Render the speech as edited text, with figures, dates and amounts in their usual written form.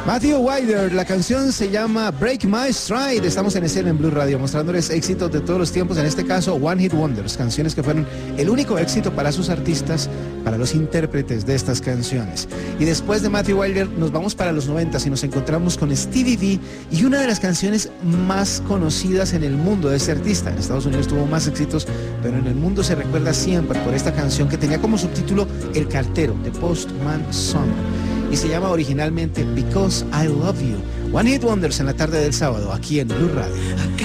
Matthew Wilder, la canción se llama Break My Stride. Estamos en escena en Blue Radio mostrándoles éxitos de todos los tiempos, en este caso One Hit Wonders, canciones que fueron el único éxito para sus artistas, para los intérpretes de estas canciones. Y después de Matthew Wilder nos vamos para los 90 y nos encontramos con Stevie V y una de las canciones más conocidas en el mundo de este artista. En Estados Unidos tuvo más éxitos, pero en el mundo se recuerda siempre por esta canción que tenía como subtítulo El Cartero, The Postman Song, y se llama originalmente Because I Love You. One Hit Wonders en la tarde del sábado, aquí en Blue Radio.